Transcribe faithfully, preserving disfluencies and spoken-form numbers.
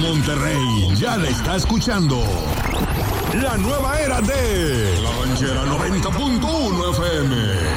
Monterrey ya la está escuchando. La nueva era de La Ranchera noventa punto uno F M.